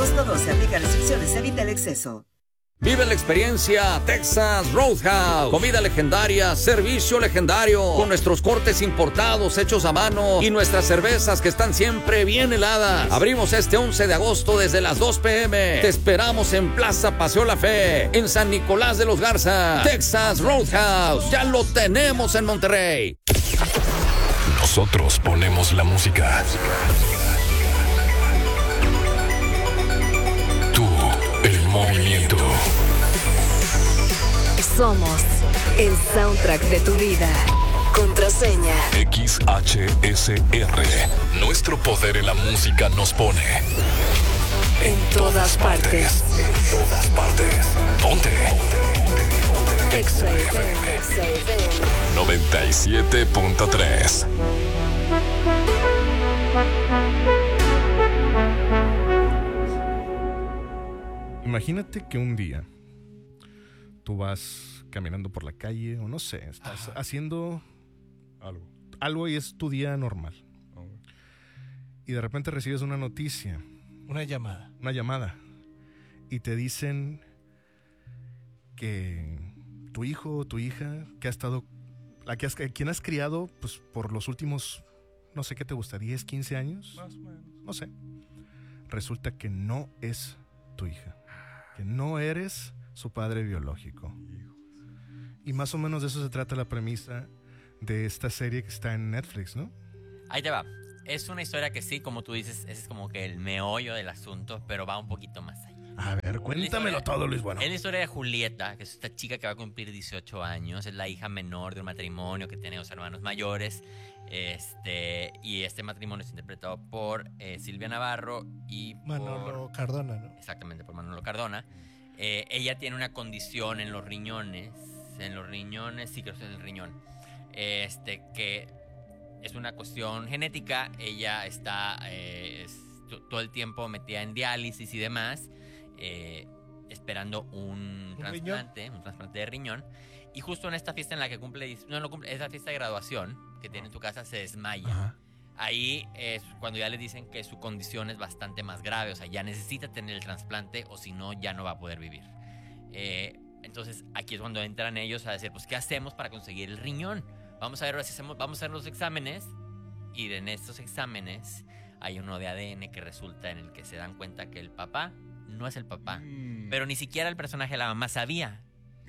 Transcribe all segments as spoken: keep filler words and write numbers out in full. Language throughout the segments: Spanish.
agosto doce. Aplica restricciones, evita el exceso. Vive la experiencia Texas Roadhouse. Comida legendaria, servicio legendario, con nuestros cortes importados hechos a mano y nuestras cervezas que están siempre bien heladas. Abrimos este once de agosto desde las dos pe eme. Te esperamos en Plaza Paseo La Fe, en San Nicolás de los Garza. Texas Roadhouse, ya lo tenemos en Monterrey. Nosotros ponemos la música. Tú, el movimiento. Somos el soundtrack de tu vida. Contraseña X H S R. Nuestro poder en la música nos pone en todas partes. En todas partes. Ponte. Exa F M noventa y siete punto tres. Imagínate que un día tú vas caminando por la calle o no sé, estás Ajá. haciendo algo. Algo y es tu día normal. Okay. Y de repente recibes una noticia. Una llamada. Una llamada. Y te dicen que tu hijo o tu hija, que ha estado, la que has, quien has criado pues, por los últimos, no sé qué te gusta, diez, quince años. Más o menos. No sé. Resulta que no es tu hija. Que no eres su padre biológico. Y más o menos de eso se trata la premisa de esta serie que está en Netflix, ¿no? Ahí te va. Es una historia que sí, como tú dices, ese es como que el meollo del asunto, pero va un poquito más allá. A ver, cuéntamelo todo, Luis Bueno. Es la historia de Julieta, que es esta chica que va a cumplir dieciocho años. Es la hija menor de un matrimonio que tiene dos hermanos mayores. Este, y este matrimonio es interpretado por eh, Silvia Navarro y Manolo por, Cardona, ¿no? Exactamente, por Manolo Cardona. Eh, ella tiene una condición en los riñones, en los riñones, sí creo que es en el riñón, este, que es una cuestión genética. Ella está eh, es, t- todo el tiempo metida en diálisis y demás, eh, esperando un, ¿Un trasplante, riñón? un trasplante de riñón. Y justo en esta fiesta en la que cumple, no, no cumple, esa fiesta de graduación que tiene en tu casa, se desmaya. Ajá. Ahí es cuando ya le dicen que su condición es bastante más grave, o sea, ya necesita tener el trasplante o si no, ya no va a poder vivir. Eh, entonces, aquí es cuando entran ellos a decir, pues, ¿qué hacemos para conseguir el riñón? Vamos a ver si hacemos, vamos a hacer los exámenes, y en estos exámenes hay uno de A D N que resulta en el que se dan cuenta que el papá no es el papá, mm. pero ni siquiera el personaje de la mamá sabía.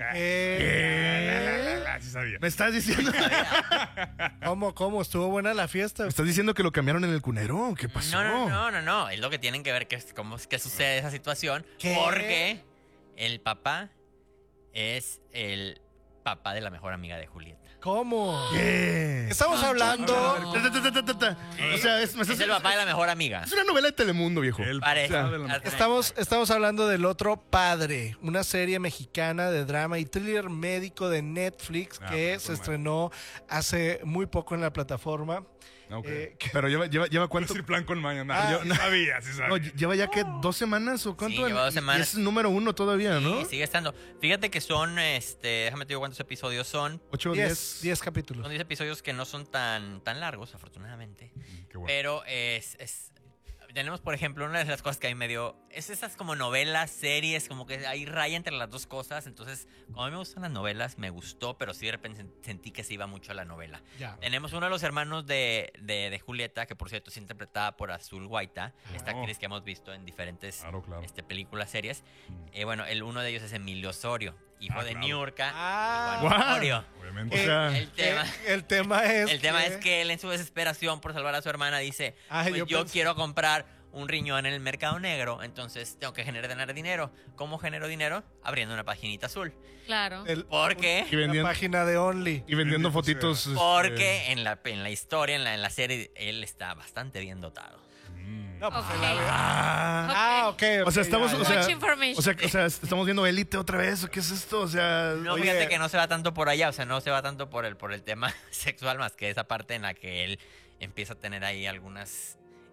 Eh, la, la, la, sí sabía. ¿Me estás diciendo? ¿Cómo, cómo? ¿Estuvo buena la fiesta? ¿Me estás diciendo que lo cambiaron en el cunero? ¿Qué pasó? No, no, no, no, no. Es lo que tienen que ver que, cómo, qué sucede esa situación. ¿Qué? Porque el papá es el papá de la mejor amiga de Julieta. ¿Cómo? ¿Qué? Estamos hablando... No. O sea, es, es el papá de la mejor amiga. Es una novela de Telemundo, viejo. El Parece. O sea, estamos, estamos hablando del Otro Padre, una serie mexicana de drama y thriller médico de Netflix ah, que se estrenó hace muy poco en la plataforma. Okay. Eh, que, pero lleva, lleva, lleva cuánto. Es el plan con Maya. Ah, yo, no sabía, sí sabía. No, lleva ya que dos semanas o cuánto. Sí, lleva dos semanas. Es número uno todavía, ¿no? Sí, sigue estando. Fíjate que son, este, déjame te digo cuántos episodios son. Ocho, diez, diez capítulos. Son diez episodios que no son tan, tan largos, afortunadamente. Mm, qué bueno. Pero es, es tenemos, por ejemplo, una de las cosas que a mí me dio, es esas como novelas, series, como que hay raya entre las dos cosas. Entonces, como a mí me gustan las novelas, me gustó, pero sí de repente sentí que se iba mucho a la novela. Ya. Tenemos uno de los hermanos de, de, de Julieta, que por cierto es interpretada por Azul Guaita, oh. esta actriz que hemos visto en diferentes claro, claro. Este, películas, series. Mm. Eh, bueno, el, uno de ellos es Emilio Osorio, hijo ah, de claro. Niurka ah, y Juan Osorio. Obviamente. Eh, o sea, el, tema, el, el tema es el tema que... es que él en su desesperación por salvar a su hermana dice, Ay, pues yo, yo pensé... quiero comprar un riñón en el mercado negro, entonces tengo que generar dinero. ¿Cómo genero dinero? Abriendo una paginita azul. Claro. El, ¿Por qué? Y vendiendo, una página de Only. Y vendiendo fotitos. Porque este... en, la, en la historia, en la, en la serie, él está bastante bien dotado. No, pues okay. Ah, ok. O sea, estamos, o sea, o sea, o sea, estamos viendo Élite otra vez. ¿O qué es esto? O sea, no, oye... fíjate que no se va tanto por allá, o sea, no se va tanto por el, por el tema sexual, más que esa parte en la que él empieza a tener ahí algunas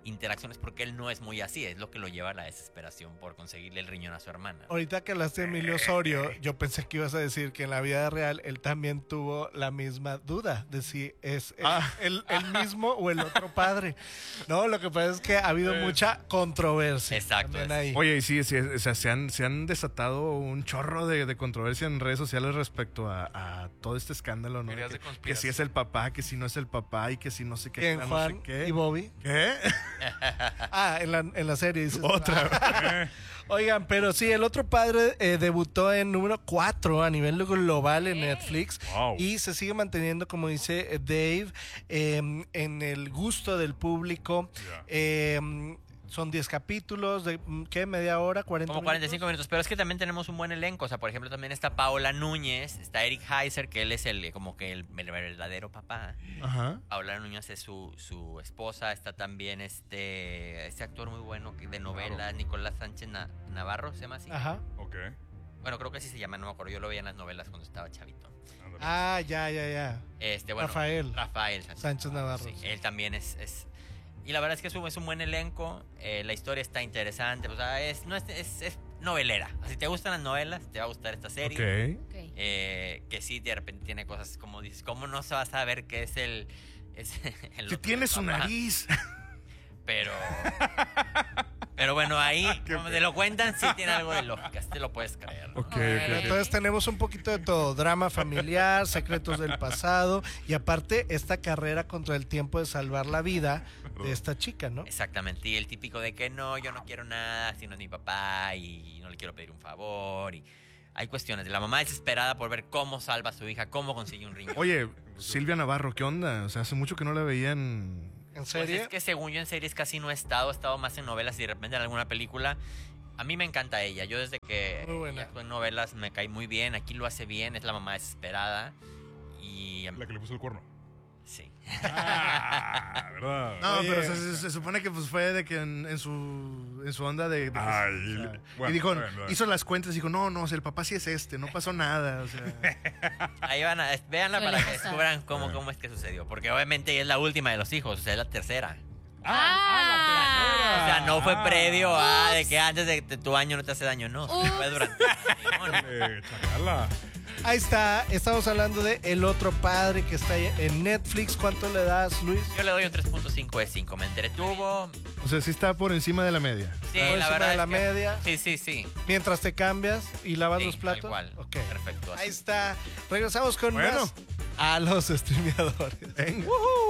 interacciones porque él no es muy así, es lo que lo lleva a la desesperación por conseguirle el riñón a su hermana. Ahorita que hablaste de Emilio Osorio, yo pensé que ibas a decir que en la vida real él también tuvo la misma duda de si es el, Ah. el, el mismo o el otro padre. No, lo que pasa es que ha habido mucha controversia. Exacto, también es- ahí. Oye, y sí, sí, o sea, se han, se han desatado un chorro de, de controversia en redes sociales respecto a, a todo este escándalo, ¿no? Teorías Que, de que conspiración. si es el papá, que si no es el papá y que si no sé qué. ¿Quién, no Juan sé qué. y Bobby? ¿Qué? Ah, en la, en la serie dices. Otra. Oigan, pero sí, el otro padre eh, debutó en número cuatro a nivel global en Netflix. Wow. Y se sigue manteniendo, como dice eh, Dave, eh, en el gusto del público. Ya. Eh, son diez capítulos de, mm, ¿qué? ¿Media hora? ¿cuarenta Como cuarenta y cinco minutos, pero es que también tenemos un buen elenco. O sea, por ejemplo, también está Paola Núñez, está Eric Heiser, que él es el como que el, el verdadero papá. Ajá. Paola Núñez es su, su esposa. Está también este, este actor muy bueno que- de novelas, Nicolás Sánchez Na- Navarro, ¿se llama así? Ajá. Ok. Bueno, creo que así se llama, no me acuerdo. Yo lo veía en las novelas cuando estaba chavito. Ándale. Ah, ya, ya, ya. Este, bueno, Rafael. Rafael Sánchez, Sánchez Navarro, sí, sí. él también es, es- y la verdad es que es un, es un buen elenco. eh, la historia está interesante. O sea, es, no es, es, es novelera. Si te gustan las novelas, te va a gustar esta serie. Ok. Ok. Eh, que sí, de repente tiene cosas como dices, ¿cómo no se va a saber que es el... Es el Si otro tiene su papá? nariz. Pero... Pero bueno, ahí, como te lo cuentan, sí tiene algo de lógica. Te lo puedes creer. ¿no? Ok, ok, Bueno, ok. entonces tenemos un poquito de todo, drama familiar, secretos del pasado y aparte esta carrera contra el tiempo de salvar la vida de esta chica, ¿no? Exactamente, y el típico de que no, yo no quiero nada, si no es mi papá y no le quiero pedir un favor. Y hay cuestiones de la mamá desesperada por ver cómo salva a su hija, cómo consigue un riñón. Oye, Silvia Navarro, ¿qué onda? O sea, hace mucho que no la veían. ¿En Pues serie? es que según yo en series casi no he estado, he estado más en novelas y de repente en alguna película. A mí me encanta ella, yo desde que Muy buena. ella actuó en novelas me cae muy bien, aquí lo hace bien, es la mamá desesperada y... La que le puso el cuerno. Sí. Ah, ¿verdad? No, Oye. pero se, se- se supone que pues fue de que en, en su en su onda de, de que- Ay, o sea, bueno, y dijo, bueno, bueno. hizo las cuentas y dijo, no, no, o sea, el papá sí es este, no pasó nada, o sea. Ahí van a, véanla Suele para que pasar. descubran cómo, Bueno. cómo es que sucedió, porque obviamente ella es la última de los hijos, o sea, es la tercera. Ah, O sea, no fue Ah. previo a de que antes de que tu año no te hace daño, no. Fue durante el matrimonio. Eh, chacala. Ahí está, estamos hablando de El Otro Padre que está en Netflix. ¿Cuánto le das, Luis? Yo le doy un tres punto cinco de cinco. Me entretuvo. O sea, sí está por encima de la media. Sí, Por la encima verdad. de la es que- media. Sí, sí, sí. Mientras te cambias y lavas Sí, los platos. tal cual. Ok. Perfecto. así. Ahí está. Regresamos con Bueno. más a los streameadores. Venga. Woohoo.